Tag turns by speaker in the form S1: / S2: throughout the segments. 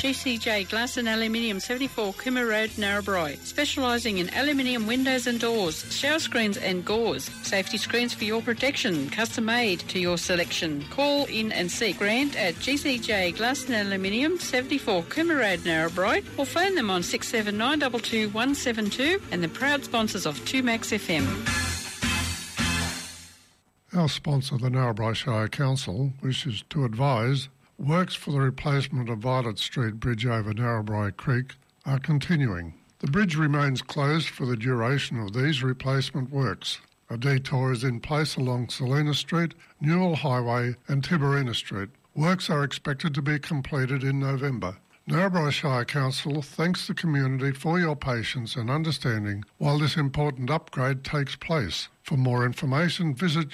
S1: GCJ Glass and Aluminium, 74 Cooma Road, Narrabri. Specialising in aluminium windows and doors, shower screens and gauze. Safety screens for your protection, custom made to your selection. Call in and see Grant at GCJ Glass and Aluminium, 74 Cooma Road, Narrabri, or phone them on 679 22 172, and the proud sponsors of 2Max FM.
S2: Our sponsor, the Narrabri Shire Council, wishes to advise works for the replacement of Violet Street Bridge over Narrabri Creek are continuing. The bridge remains closed for the duration of these replacement works. A detour is in place along Selina Street, Newell Highway and Tiberina Street. Works are expected to be completed in November. Narrabri Shire Council thanks the community for your patience and understanding while this important upgrade takes place. For more information, visit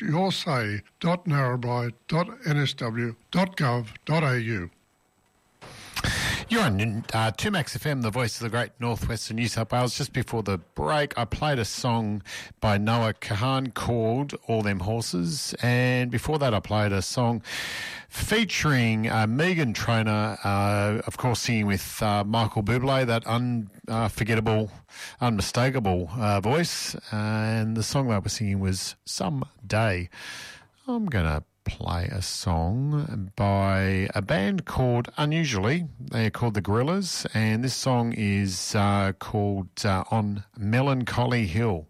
S2: yoursay.narrabri.nsw.gov.au.
S3: You're on 2Max FM, the voice of the great northwestern New South Wales. Just before the break, I played a song by Noah Kahan called All Them Horses. And before that, I played a song featuring Megan Trainor, of course, singing with Michael Bublé, that unforgettable, unmistakable voice. And the song they were singing was Someday. I'm going to play a song by a band called Unusually. They're called The Gorillas, and this song is called On Melancholy Hill.